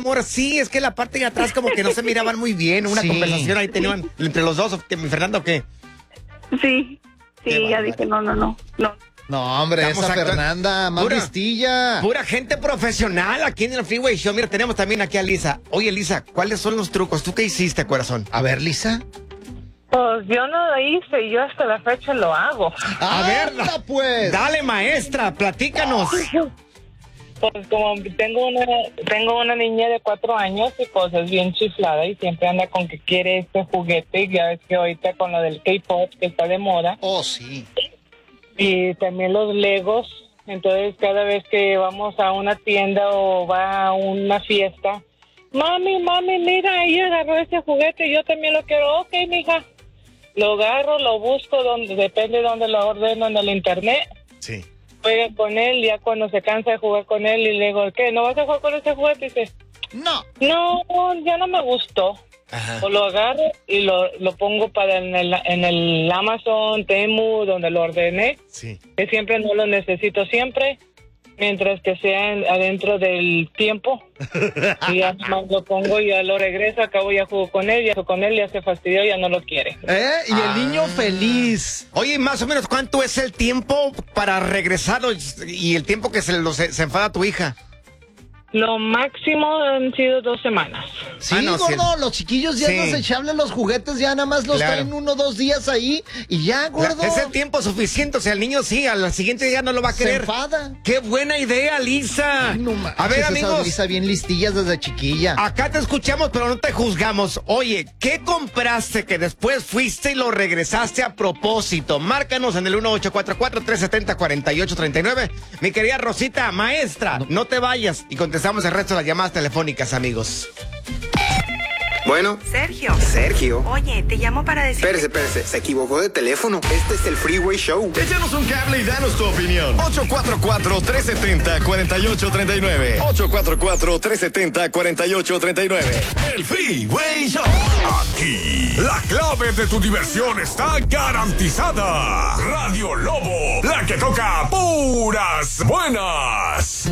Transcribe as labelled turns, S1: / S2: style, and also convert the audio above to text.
S1: amor, sí, es que la parte de atrás como que no se miraban muy bien. Una conversación ahí tenían entre los dos. ¿Mi Fernando qué?
S2: Sí, ya dije, no.
S3: No, hombre,
S1: Estamos
S3: esa Fernanda, más listilla.
S1: Pura gente profesional aquí en el Freeway Show. Mira, tenemos también aquí a Lisa. Oye, Lisa, ¿cuáles son los trucos? ¿Tú qué hiciste, corazón?
S3: A ver, Lisa.
S4: Pues yo no lo hice, yo hasta la fecha lo hago.
S1: A ver,
S3: pues.
S1: Dale, maestra, platícanos.
S4: Pues como tengo una niña de 4 años y pues es bien chiflada y siempre anda con que quiere este juguete. Ya ves que ahorita con lo del K-pop que está de moda.
S3: Oh, sí.
S4: Y también los Legos. Entonces cada vez que vamos a una tienda o va a una fiesta, mami, mira, ella agarró ese juguete, yo también lo quiero. Ok, mija. Lo agarro, lo busco, depende de dónde lo ordeno en el internet.
S1: Sí.
S4: Juega con él, ya cuando se cansa de jugar con él y le digo, ¿qué? ¿No vas a jugar con ese juguete? Y dice, no, ya no me gustó.
S1: Ajá.
S4: O lo agarro y lo pongo para en el Amazon, Temu, donde lo ordené.
S1: Sí.
S4: Que siempre no lo necesito siempre, mientras que sea adentro del tiempo. Y ya más lo pongo y ya lo regreso, acabo ya juego con él, ya se fastidió, ya no lo quiere.
S3: Y el niño feliz.
S1: Oye, más o menos, ¿cuánto es el tiempo para regresarlo y el tiempo que se enfada tu hija?
S4: Lo máximo han sido 2 semanas.
S3: Sí,
S1: no,
S3: gordo,
S1: sí.
S3: los chiquillos ya no se echablen los juguetes, ya nada más los traen 1 o 2 días ahí y ya, gordo.
S1: Es el tiempo suficiente, o sea, el niño sí, al siguiente día no lo va a querer.
S3: Se enfada.
S1: ¡Qué buena idea, Lisa!
S3: Ay, no manches,
S1: a ver,
S3: esas
S1: amigos.
S3: Lisa bien listillas desde chiquilla.
S1: Acá te escuchamos, pero no te juzgamos. Oye, ¿qué compraste que después fuiste y lo regresaste a propósito? Márcanos en el 1844-370-4839. Mi querida Rosita, maestra, no te vayas y contestamos el resto de las llamadas telefónicas, amigos.
S5: Bueno. Sergio.
S6: Oye, te llamo para decir...
S5: Espérese, se equivocó de teléfono. Este es el Freeway Show.
S7: Échanos un cable y danos tu opinión. 844-370-4839. 844-370-4839. El Freeway Show. Aquí, la clave de tu diversión está garantizada. Radio Lobo, la que toca puras buenas.